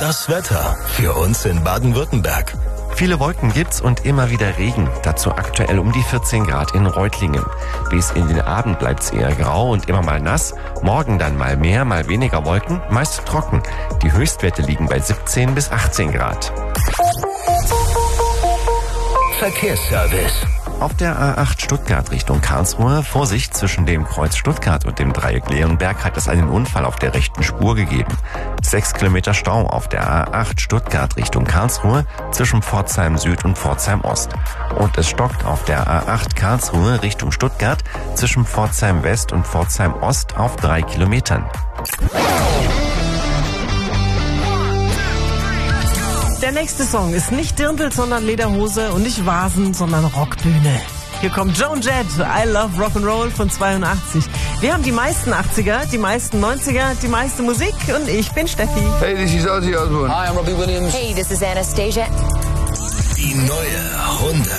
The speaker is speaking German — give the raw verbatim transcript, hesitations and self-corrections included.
Das Wetter für uns in Baden-Württemberg. Viele Wolken gibt's und immer wieder Regen. Dazu aktuell um die vierzehn Grad in Reutlingen. Bis in den Abend bleibt's eher grau und immer mal nass. Morgen dann mal mehr, mal weniger Wolken, meist trocken. Die Höchstwerte liegen bei siebzehn bis achtzehn Grad. Verkehrsservice. Auf der A acht Stuttgart Richtung Karlsruhe, Vorsicht, zwischen dem Kreuz Stuttgart und dem Dreieck Leonberg hat es einen Unfall auf der rechten Spur gegeben. Sechs Kilometer Stau auf der A acht Stuttgart Richtung Karlsruhe zwischen Pforzheim Süd und Pforzheim Ost. Und es stockt auf der A acht Karlsruhe Richtung Stuttgart zwischen Pforzheim West und Pforzheim Ost auf drei Kilometern. Der nächste Song ist nicht Dirndl, sondern Lederhose und nicht Vasen, sondern Rockbühne. Hier kommt Joan Jett, I Love Rock'n'Roll von zweiundachtzig. Wir haben die meisten achtziger, die meisten neunziger, die meiste Musik und ich bin Steffi. Hey, this is Ozzy Osbourne. Hi, I'm Robbie Williams. Hey, this is Anastasia. Die neue Runde.